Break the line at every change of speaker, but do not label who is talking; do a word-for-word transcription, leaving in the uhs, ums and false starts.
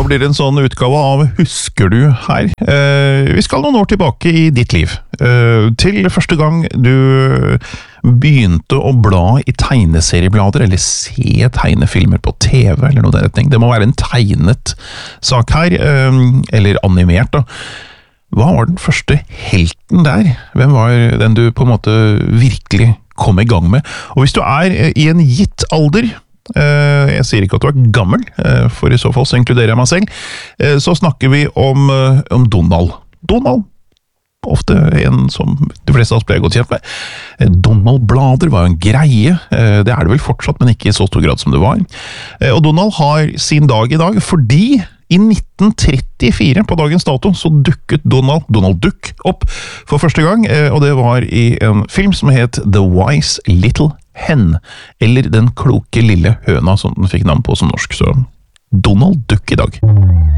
da blir det en sånn utgave av Husker du her? Eh, vi skal noen år tilbake i ditt liv. Eh, til første gang du begynte å bla i tegneserieblader, eller se tegnefilmer på T V, eller noe der retning. Det må være en tegnet sak her, eh, eller animert da. Hva var den første helten der? Hvem var den du på en måte virkelig kom i gang med? Og hvis du er i en gitt alder, jeg sier ikke at du er gammel, for i så fall så inkluderer jeg meg selv, så snakker vi om, om Donald. Donald, ofte en som de fleste av oss ble godt kjent med. Donald-blader var jo en greie, det er det vel fortsatt, men ikke i så stor grad som det var. Og Donald har sin dag i dag, fordi i nitten trettifire, på dagens dato, så dukket Donald, Donald Duck, opp for første gang, og det var i en film som het The Wise Little Hen, eller Den kloke lille høna, som den fikk navn på som norsk, så Donald Duck i dag.